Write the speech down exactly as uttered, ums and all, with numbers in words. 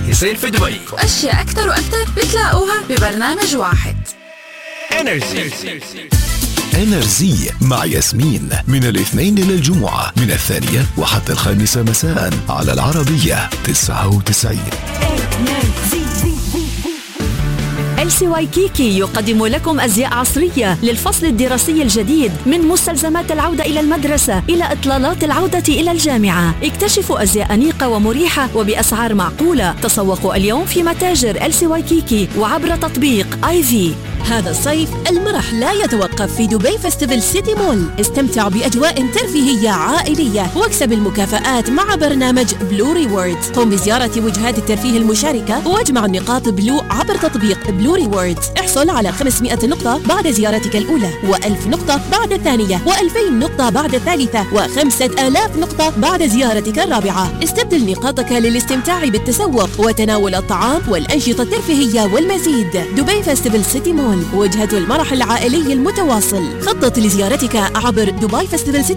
يصير في دبي، وأشياء أكتر وأكتر بتلاقوها ببرنامج واحد. إنرجي إنرجي مع ياسمين من الاثنين للجمعة من الثانية وحتى الخامسة مساء على العربية تسعة وتسعين. إل سي واي كيكي يقدم لكم أزياء عصرية للفصل الدراسي الجديد، من مستلزمات العودة إلى المدرسة إلى إطلالات العودة إلى الجامعة. اكتشفوا أزياء أنيقة ومريحة وبأسعار معقولة. تسوقوا اليوم في متاجر إل سي واي كيكي وعبر تطبيق آي في. هذا الصيف المرح لا يتوقف في دبي فيستيفال سيتي مول. استمتع بأجواء ترفيهية عائلية واكسب المكافآت مع برنامج بلو ريوردز. قم بزيارة وجهات الترفيه المشاركة واجمع النقاط بلو عبر تطبيق بلو ريوردز. احصل على خمسمائة نقطة بعد زيارتك الأولى، وألف نقطة بعد الثانية، وألفين نقطة بعد الثالثة، وخمسة آلاف نقطة بعد زيارتك الرابعة. استبدل نقاطك للاستمتاع بالتسوق وتناول الطعام والأنشطة الترفيهية والمزيد. دبي فيستيفال سيتي مول، وجهة المرح العائلي المتواصل. خطط لزيارتك عبر دبي فيستيفال سيتي